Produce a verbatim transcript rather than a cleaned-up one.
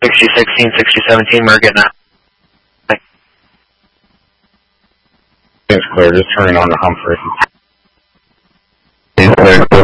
sixty sixteen, sixty seventeen, we're getting that. It's clear, just turning on to Humphrey. He's clear.